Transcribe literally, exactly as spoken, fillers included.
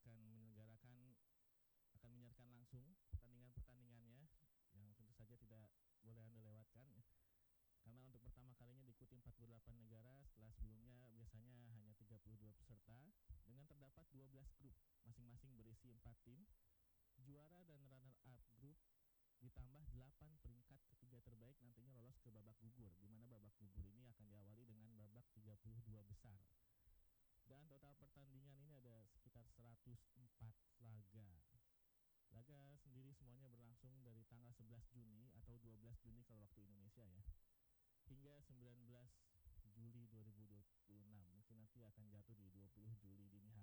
akan menyelenggarakan akan menyiarkan langsung pertandingan-pertandingannya yang tentu saja tidak boleh Anda lewatkan ya. Karena untuk pertama kalinya diikuti empat puluh delapan negara setelah sebelumnya biasanya hanya tiga puluh dua peserta, dengan terdapat dua belas grup masing-masing berisi empat tim. Juara dan runner up grup ditambah delapan peringkat ketiga terbaik nantinya lolos ke babak gugur, di mana babak gugur ini akan diawali dengan babak tiga puluh dua besar. Dan total pertandingan ini ada sekitar seratus empat laga. Laga sendiri semuanya berlangsung dari tanggal sebelas Juni atau dua belas Juni kalau waktu Indonesia ya, hingga sembilan belas Juli dua ribu dua puluh enam. Mungkin nanti akan jatuh di dua puluh Juli dini